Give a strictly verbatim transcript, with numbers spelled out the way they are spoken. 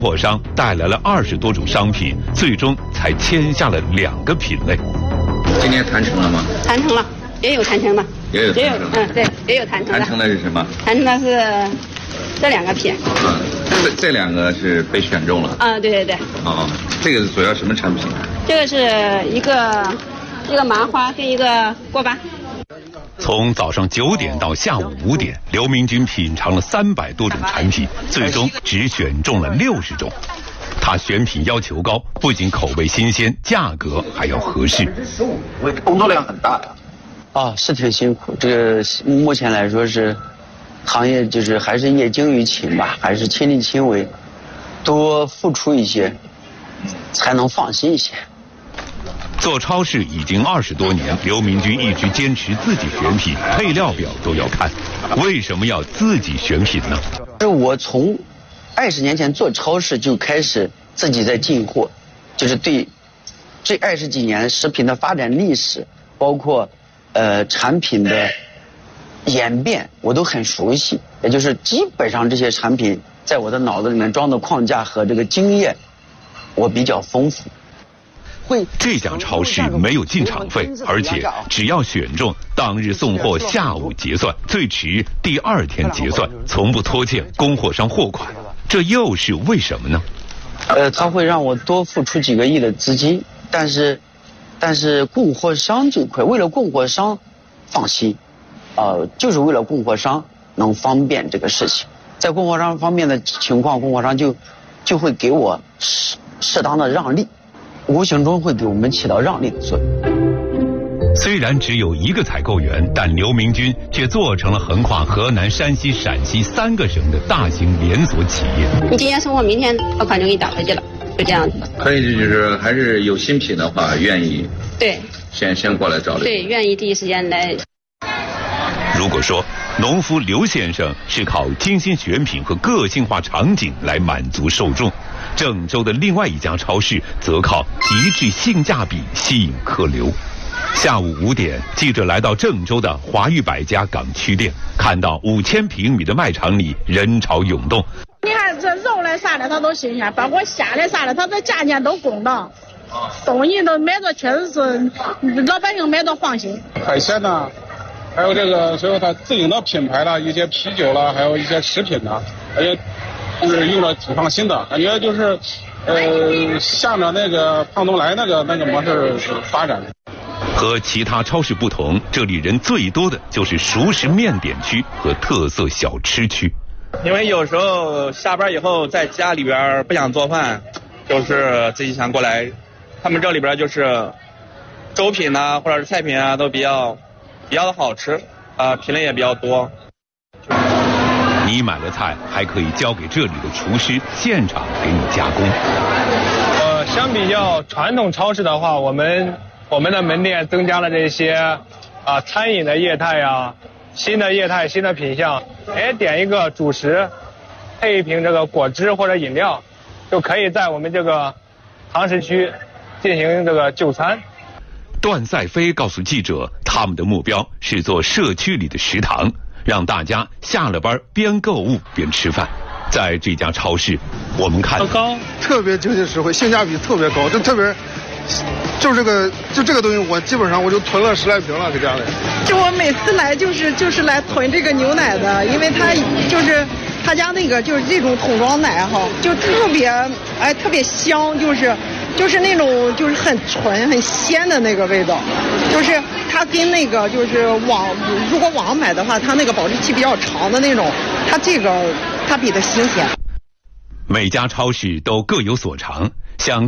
货商带来了二十多种商品，最终才签下了两个品类。 今天谈成了吗？ 谈成了，也有谈成的， 也有谈成的， 嗯，对，也有谈成的。 谈成的是什么？ 谈成的是这两个品。 啊，这这两个是被选中了。 啊，对对对。 哦，这个主要什么产品？ 这个是一个一个麻花跟一个锅巴。 从早上九点到下午五点，刘明军品尝了三百多种产品，最终只选中了六十种。他选品要求高，不仅口味新鲜，价格还要合适。 工作量很大的。啊，是挺辛苦。这个目前来说是行业就是还是业精于勤吧，还是亲力亲为，多付出一些，才能放心一些。 做超市已经二十多年，刘明军一直坚持自己选品，配料表都要看。为什么要自己选品呢？ 我从二十年前做超市就开始自己在进货，就是对这二十几年食品的发展历史，包括呃产品的演变，我都很熟悉。也就是基本上这些产品在我的脑子里面装的框架和这个经验，我比较丰富。 这家超市没有进场费，而且只要选中，当日送货，下午结算，最迟第二天结算，从不拖欠供货商货款。这又是为什么呢？ 呃，他会让我多付出几个亿的资金，但是，但是供货商这块，为了供货商放心，呃，就是为了供货商能方便这个事情，在供货商方面的情况，供货商就就会给我适适当的让利。无形中会给我们起到让利的作用。 虽然只有一个采购员，但刘明军却做成了横跨河南、山西、陕西三个省的大型连锁企业。 你今天送货，明天把款就给你打回去了，就这样子。 可以，就是还是有新品的话，愿意对先先过来找你。 对，愿意第一时间来。 如果说农夫刘先生是靠精心选品和个性化场景来满足受众，郑州的另外一家超市则靠极致性价比吸引客流。下午五点，记者来到郑州的华裕百家港区店，看到五千平米的卖场里人潮涌动。 你看这肉类啥的它都新鲜，包括虾的啥的，它这价钱都公道，东西都买着确实是老百姓买着放心。 海鲜呢？还有这个，所有它自营的品牌啦，一些啤酒啦，还有一些食品呐，而且就是用了挺放心的，感觉就是，呃，向着那个胖东来那个那个模式发展。 和其他超市不同，这里人最多的就是熟食面点区和特色小吃区。 因为有时候下班以后在家里边不想做饭，就是自己想过来，他们这里边就是粥品呐、或者是菜品啊都比较。比较的好吃，啊、呃，品类也比较多。 你买了菜，还可以交给这里的厨师现场给你加工。 呃，相比较传统超市的话，我们我们的门店增加了这些啊、呃、餐饮的业态啊，新的业态、新的品项。哎，点一个主食，配一瓶这个果汁或者饮料，就可以在我们这个堂食区进行这个就餐。 段赛飞告诉记者，他们的目标是做社区里的食堂，让大家下了班边购物边吃饭。在这家超市，我们看高，特别经济实惠，性价比特别高，就特别，就这个就这个东西，我基本上我就囤了十来瓶了，搁家里。 就我每次来就是就是来囤这个牛奶的，因为它就是他家那个就是这种桶装奶哈，就特别哎特别香，就是。就是那种就是很纯很鲜的那个味道，就是它跟那个就是网如果网上买的话，它那个保质期比较长的那种，它这个它比它新鲜。 每家超市都各有所长，像